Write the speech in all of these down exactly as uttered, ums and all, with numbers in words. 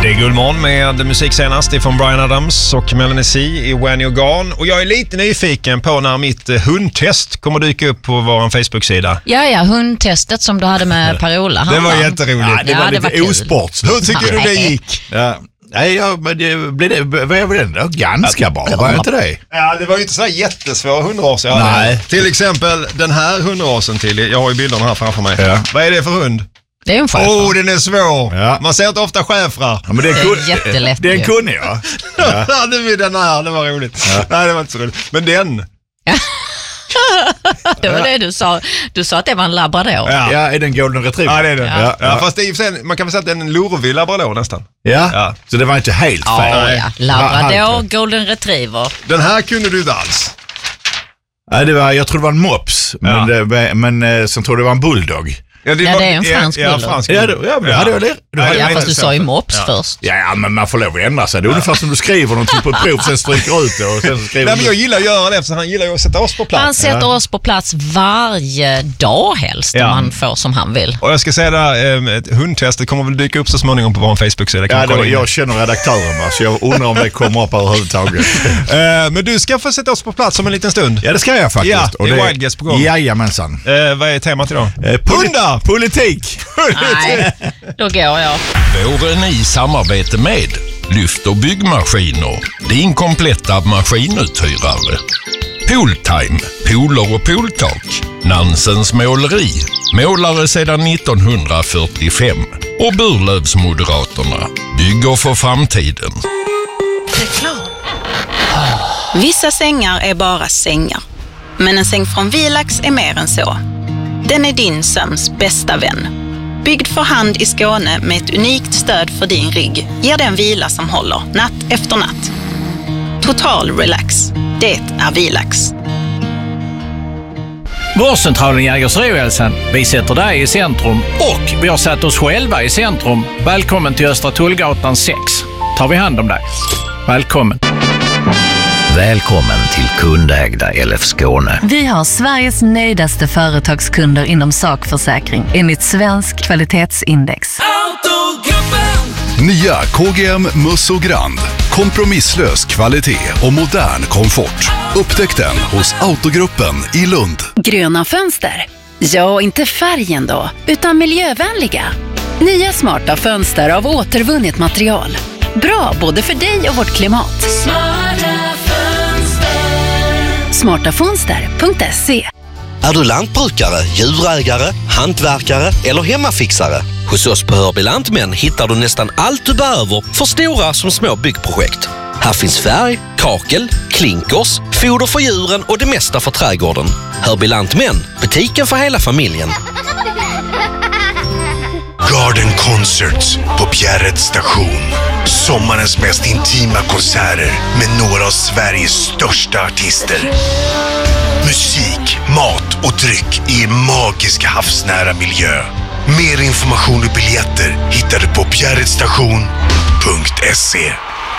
Det är Guldmorgon med musik senast ifrån Bryan Adams och Melanie C i When You're Gone. Och jag är lite nyfiken på när mitt hundtest kommer dyka upp på vår Facebook-sida. Ja, ja, hundtestet som du hade med Per-Ola. Det var jätteroligt. Ja, det var ja, lite osportsligt. Hur tycker du det gick? Ja. Nej, ja, men det blev det, var det ändå ganska bra, var inte det? Ja, det var ju inte så här jättesvåra hundraser. Nej. Till exempel den här hundrasen till. Jag har ju bilderna här framför mig. Ja. Vad är det för hund? Det är en schäfer. Åh, oh, den är svår. Ja. Man ser inte ofta schäfrar. Ja, men det är, Det är kun, jättelätt det är en ju. kunnig, ja. Ja, det var den här. Det var roligt. Ja. Nej, det var inte så roligt. Men den. Det var det du sa. Du sa att det var en labrador. Ja. Ja, är det en golden retriever? Ja, det är det. Ja. Ja. Ja, fast det är, för sig- man kan väl säga att det är en lurvig labrador nästan. Ja. Ja. Så det var inte helt Ja, fel. ja. Labrador, Han- golden retriever. Den här kunde du inte alls. Nej, det var, jag tror det var en mops, Ja. men, det, men eh, sen tror det var en bulldog. Ja, det är en fransk ja, bulldog. fransk Ja, bulldog. det, ja, men det hade jag det. Du hade Ja, Ja, det fast du så. sa ju mops Ja. först. Ja, ja, men man får lov att ändra sig. Det är ungefär som du skriver någonting på ett prov, sen stryker ut det och sen så skriver Nej, men jag du. gillar att göra det, för han gillar ju att sätta oss på plats. Han sätter oss på plats varje dag helst Ja. om han får som han vill. Och jag ska säga där, eh, hundtestet kommer väl dyka upp så småningom på vår Facebook-sida. Kan Ja, man det var, kolla in jag känner redaktören, va, så jag undrar om det kommer upp överhuvudtaget. det. Eh, men du ska få sätta oss på plats om en liten stund. Ja, det ska jag faktiskt. Ja, det är Wild Guess på gång. Jajamensan. Eh, vad är temat idag? Eh, poli- Hundar! Politik! Nej, då går jag. Våren i samarbete med Lyft och byggmaskiner, din kompletta maskinuthyrare. Pooltime, pooler och pooltak. Nansens måleri, målare sedan nittonhundrafyrtiofem. Och Burlövsmoderaterna, bygger för framtiden. Vissa sängar är bara sängar. Men en säng från Vilax är mer än så. Den är din sömns bästa vän. Byggd för hand i Skåne med ett unikt stöd för din rygg ger den vila som håller natt efter natt. Total relax. Det är Vilax. Vårdcentralen Jägersro-Hälsan. Vi sätter dig i centrum och vi har satt oss själva i centrum. Välkommen till Östra Tullgatan sex. Tar vi hand om dig. Välkommen. Välkommen till kundägda L F Skåne. Vi har Sveriges nöjdaste företagskunder inom sakförsäkring enligt Svensk kvalitetsindex. Nya K G M Musso Grand. Kompromisslös kvalitet och modern komfort. Upptäck den hos Autogruppen i Lund. Gröna fönster? Ja, inte färgen då, utan miljövänliga. Nya smarta fönster av återvunnet material. Bra både för dig och vårt klimat. Smarta fönster. smarta fönster punkt se. Är du lantbrukare, djurägare, hantverkare eller hemmafixare? Hos oss på Hörby Lantmän hittar du nästan allt du behöver för stora som små byggprojekt. Här finns färg, kakel, klinkers, foder för djuren och det mesta för trädgården. Hörby Lantmän, butiken för hela familjen. Garden Concerts på Bjärred station. Sommarens mest intima konserter med några av Sveriges största artister. Musik, mat och dryck i en magisk havsnära miljö. Mer information och biljetter hittar du på bjärredstation punkt se.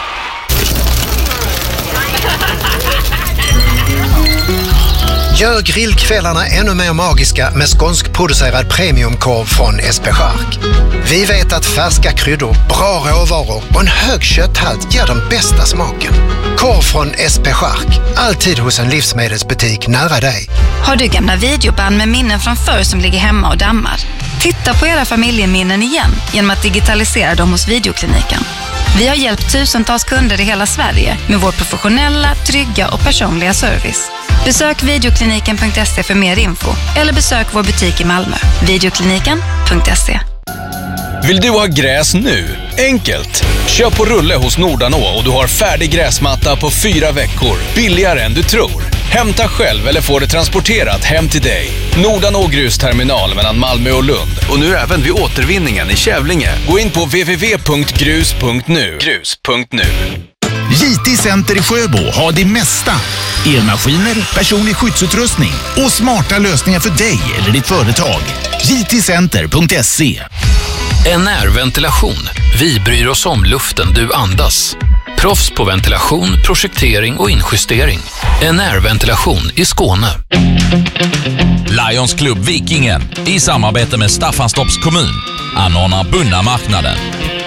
Gör grillkvällarna ännu mer magiska med skånskproducerad premiumkorv från S P Chark. Vi vet att färska kryddor, bra råvaror och en hög kötthalt ger den bästa smaken. Korv från S P Chark, alltid hos en livsmedelsbutik nära dig. Har du gamla videoband med minnen från förr som ligger hemma och dammar? Titta på era familjeminnen igen genom att digitalisera dem hos Videokliniken. Vi har hjälpt tusentals kunder i hela Sverige med vår professionella, trygga och personliga service. Besök videokliniken punkt se för mer info eller besök vår butik i Malmö. videokliniken punkt se. Vill du ha gräs nu? Enkelt! Köp på rulle hos Nordanå och du har färdig gräsmatta på fyra veckor. Billigare än du tror. Hämta själv eller få det transporterat hem till dig. Nordanå grusterminal mellan Malmö och Lund. Och nu även vid återvinningen i Kävlinge. Gå in på w w w punkt grus punkt nu. grus punkt nu. J T Center i Sjöbo har det mesta. Elmaskiner, personlig skyddsutrustning och smarta lösningar för dig eller ditt företag. J T center punkt se. N R-ventilation. Vi bryr oss om luften du andas. Proffs på ventilation, projektering och injustering. N R-ventilation i Skåne. Lions Club Vikingen i samarbete med Staffanstorps kommun anordnar Bunna marknaden.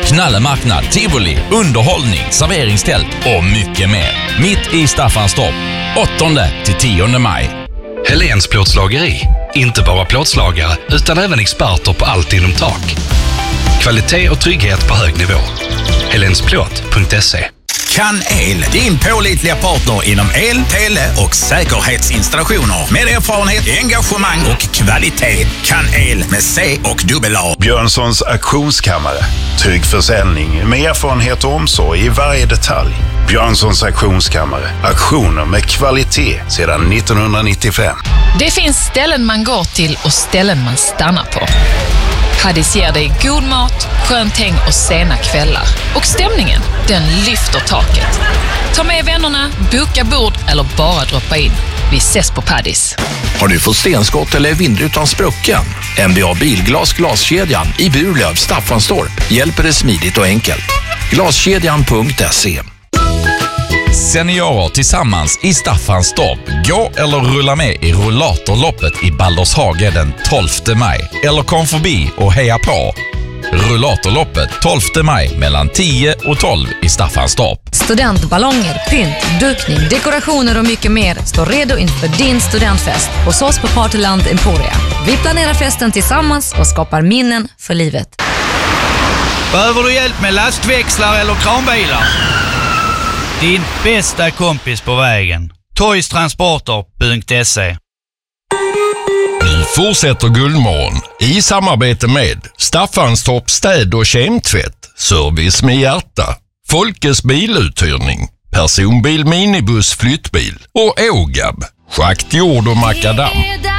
knallemarknad, tivoli, underhållning, serveringstält och mycket mer. Mitt i Staffanstorp, åttonde till tionde maj. Helens plåtslageri. Inte bara plåtslagare utan även experter på allt inom tak. Kvalitet och trygghet på hög nivå. helensplåt punkt se. Kan El, din pålitliga partner inom el, tele och säkerhetsinstallationer. Med erfarenhet, engagemang och kvalitet. Kan El med C och dubbel A. Björnssons auktionskammare. Trygg försäljning med erfarenhet och omsorg i varje detalj. Björnssons auktionskammare. Auktioner med kvalitet sedan nittonhundranittiofem. Det finns ställen man går till och ställen man stannar på. Paddis ger dig god mat, skönt häng och sena kvällar. Och stämningen, den lyfter taket. Ta med vännerna, boka bord eller bara droppa in. Vi ses på Paddis. Har du fått stenskott eller vindrutan sprucken? N B A Bilglas glaskedjan i Burlöv, Staffanstorp hjälper dig smidigt och enkelt. Glaskedjan punkt se. Seniorer tillsammans i Staffanstorp. Gå eller rulla med i rullatorloppet i Baldershage den tolfte maj. Eller kom förbi och heja på. Rullatorloppet tolfte maj mellan tio och tolv i Staffanstorp. Studentballonger, pynt, dukning, dekorationer och mycket mer står redo inför din studentfest hos oss på Partyland Emporia. Vi planerar festen tillsammans och skapar minnen för livet. Behöver du hjälp med lastväxlar eller kranbilar? Din bästa kompis på vägen. toys transporter punkt se. Nu fortsätter Guldmorgon i samarbete med Staffanstorp städ- och kemtvätt, service med hjärta, Folkes biluthyrning, personbil, minibuss, flyttbil och Ågab, schakt, jord och makadam.